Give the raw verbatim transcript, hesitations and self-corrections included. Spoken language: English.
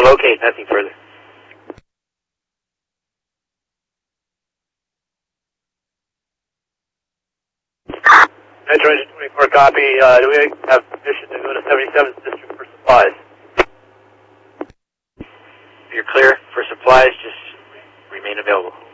locate, nothing further. Metro Engine twenty-four, copy. Uh, do we have permission to go to seventy-seventh District for supplies? If you're clear for supplies, just remain available.